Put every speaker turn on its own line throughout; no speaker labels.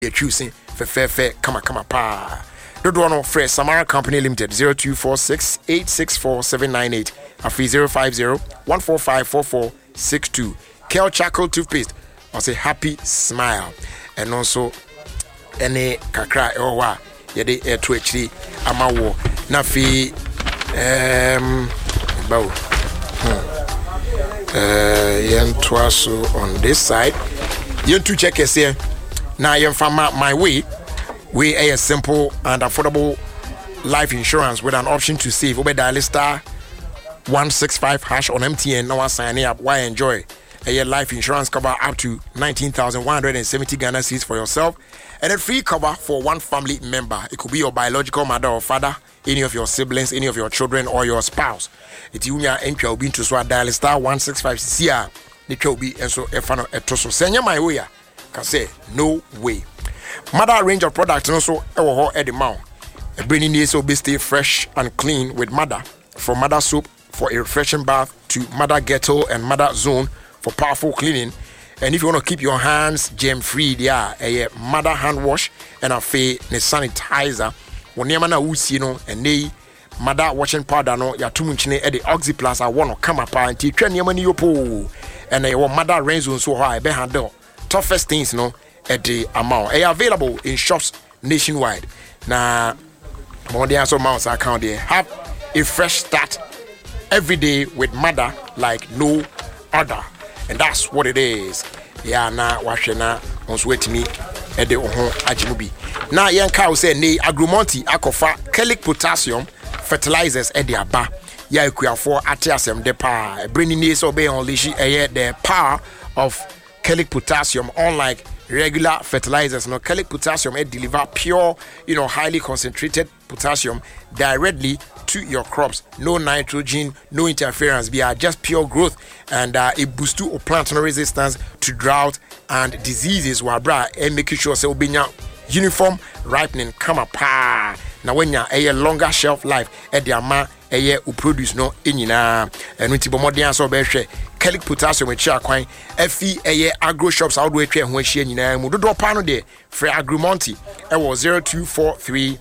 you're choosing fair kama pa. Dodo no fresh Samara Company Limited 0246 864 798 afi 050 145 4462. Kel Charcoal Toothpaste or say happy smile. And also any kakra ewa yede to actually amawo na fi bow yen twaso on this side yen to check here now yen from my way we a simple and affordable life insurance with an option to save over dial star 165 hash on MTN. Now signing up. Why enjoy a life insurance cover up to 19,170 Ghana cedis for yourself, and a free cover for one family member. It could be your biological mother or father, any of your siblings, any of your children, or your spouse. It's Unia and will be to swat dial star 165 CR. It will be and so if I know a toso send my way. Can say no way. Mother range of products and also at the mouth. Bringing this will be stay fresh and clean with Mother. From Mother soap for a refreshing bath to Mother Ghetto and Mother Zone for powerful cleaning. And if you want to keep your hands germ free, a Mother hand wash and a sanitizer. When you mana usino and they Mother washing powder no ya tumunchine at the Oxy Plus I want to come up and teach you money yopo and a Mother rain zone so high be handle toughest things no at the amount. They are available in shops nationwide. Now, more than so amounts account there. Have a fresh start every day with Mother like no other, and that's what it is. Yeah, now watching now on sweat me at the ajimubi. Now, young cow say ne Agrumonti akofa chelic potassium fertilizers at the aba. Yeah, you can for atiasem de power. Bringing this obey only the power of chelic potassium, unlike regular fertilizers. No, chelic potassium it deliver pure, highly concentrated potassium directly to your crops. No nitrogen, no interference. They are just pure growth, and it boosts to plant resistance to drought and diseases. And making sure so be uniform ripening. Come up. Now when you a longer shelf life at the amount a produce no inina and with modern so be chelic potassium with chakwan FE a agro shops out where when she mudo pano de for Agrumonti it was 0243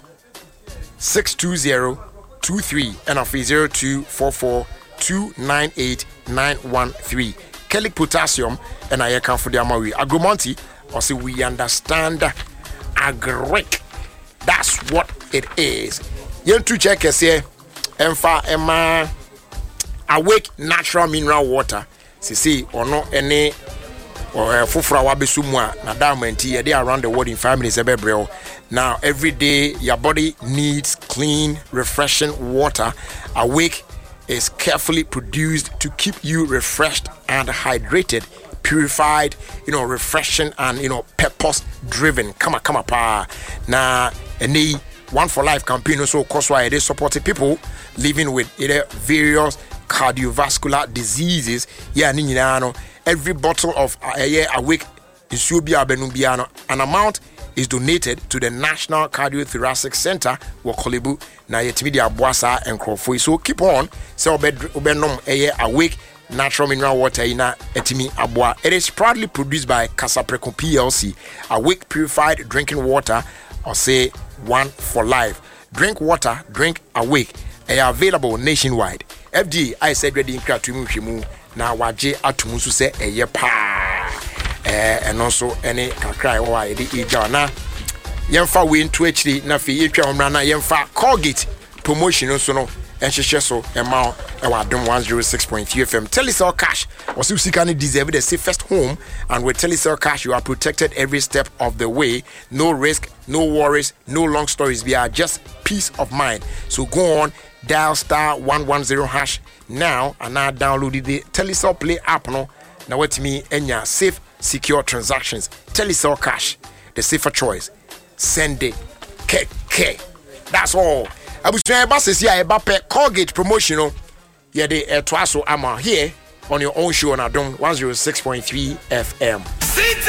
620 23 and of 0244 298 913 chelic potassium and I account for the Amawi Agrumonti or say we understand agric. That's what it is. You to check us here. Emma Awake natural mineral water. See or no any or fufra wabesumwa na diamond they around the world in 5 minutes every. Now every day your body needs clean, refreshing water. Awake is carefully produced to keep you refreshed and hydrated, purified, refreshing and purpose driven. Come on. Now any One for Life campaign also cause why they supporting people living with either various cardiovascular diseases. Every bottle of Awake Isubi an amount is donated to the National Cardiothoracic Center Wakolibu na yetimidia Boasa and Crawford. So keep on. So obenom Awake natural mineral water ina etimi abwa. It is proudly produced by Casapreco PLC. Awake purified drinking water, or say One for Life. Drink water, drink Awake. They are available nationwide. FD I said ready in Kratumu na waje atumusu se eye pa. And also any kakrai or I na yemfa we into HD na fi yetwa omrana yemfa Colgate promotion also no and she so amount our dom 106.3 FM. Telecel Cash was you deserve the safest home, and with Telecel Cash you are protected every step of the way. No risk, no worries, no long stories. We are just peace of mind. So go on, dial star 110 hash now and now download the Telecel Play app no. Now what me enya safe secure transactions. Telecel Cash, the safer choice. Send it. K. That's all. I was trying to say I Colgate promotional. Yeah, they twaso ama here on your own show on Adom 106.3 FM.